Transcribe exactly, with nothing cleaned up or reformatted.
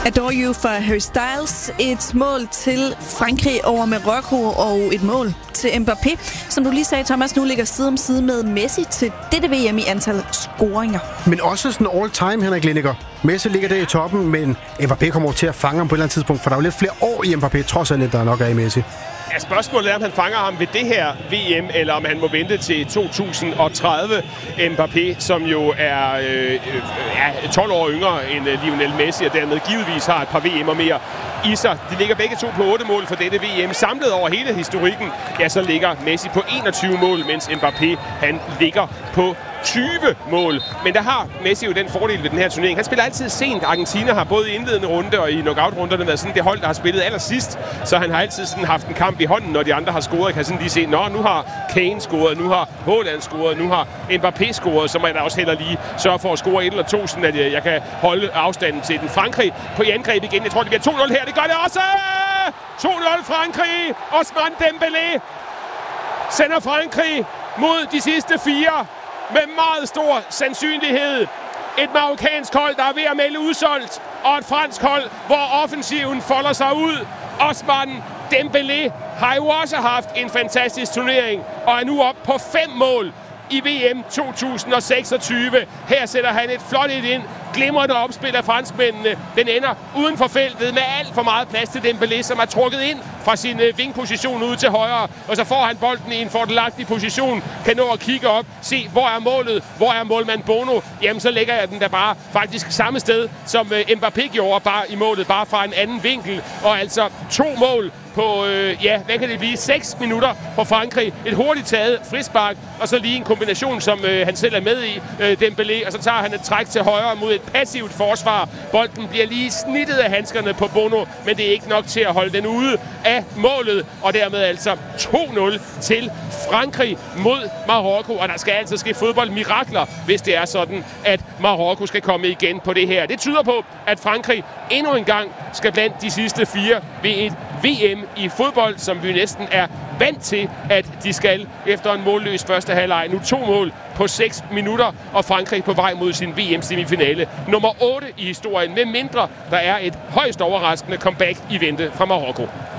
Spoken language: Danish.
Adore You for Harry Styles. Et mål til Frankrig over Marokko og et mål til Mbappé. Som du lige sagde, Thomas, nu ligger side om side med Messi til dette V M i antal scoringer. Men også sådan all-time, Henrik Lindiger. Messi ligger der i toppen, men Mbappé kommer til at fange ham på et eller andet tidspunkt, for der er jo lidt flere år i Mbappé, trods alt, der er nok af i Messi. Ja, spørgsmålet er, om han fanger ham ved det her V M, eller om han må vente til to tusind og tredive. Mbappé, som jo er øh, øh, ja, tolv år yngre end øh, Lionel Messi, og dermed givetvis har et par V M'er mere i sig. De ligger begge to på otte mål for dette V M. Samlet over hele historikken, ja, så ligger Messi på enogtyve mål, mens Mbappé, han ligger på tyve mål. Men der har Messi jo den fordel ved den her turnering. Han spiller altid sent. Argentina har både i indledende runde og i knockout-runderne været sådan det hold, der har spillet allersidst. Så han har altid sådan haft en kamp i hånden, når de andre har scoret. Kan sådan lige se, nå, nu har Kane scoret, nu har Haaland scoret, nu har Mbappé scoret. Så må jeg da også heller lige sørge for at score et eller to, sådan at jeg kan holde afstanden til den. Frankrig på i angreb igen. Jeg tror, det bliver to nul her. Det gør det også! to nul Frankrig! Ousmane Dembélé sender Frankrig mod de sidste fire. Med meget stor sandsynlighed. Et marokkansk hold, der er ved at melde udsolgt, og et fransk hold, hvor offensiven folder sig ud. Ousmane Dembélé har jo også haft en fantastisk turnering, og er nu op på fem mål i V M to tusind og seksogtyve. Her sætter han et flot et ind. Glimrende opspil af franskmændene. Den ender uden for feltet med alt for meget plads til Dembélé, som er trukket ind fra sin vingposition ud til højre. Og så får han bolden i en fordelagtig position. Kan nå at kigge op. Se, hvor er målet? Hvor er målmand Bono? Jamen, så lægger jeg den der bare faktisk samme sted, som Mbappé gjorde, bare i målet, bare fra en anden vinkel. Og altså to mål på, øh, ja, hvad kan det blive? seks minutter for Frankrig. Et hurtigt taget frispark, og så lige en kombination, som øh, han selv er med i, øh, Dembélé. Og så tager han et træk til højre mod et passivt forsvar. Bolden bliver lige snittet af handskerne på Bono, men det er ikke nok til at holde den ude af målet. Og dermed altså to nul til Frankrig mod Marokko. Og der skal altså ske fodboldmirakler, hvis det er sådan, at Marokko skal komme igen på det her. Det tyder på, at Frankrig endnu en gang skal blandt de sidste fire ved et V M i fodbold, som vi næsten er vant til, at de skal efter en målløs første halvleg. Nu to mål på seks minutter, og Frankrig på vej mod sin V M-semifinale. Nummer otte i historien, med mindre der er et højst overraskende comeback i vente fra Marokko.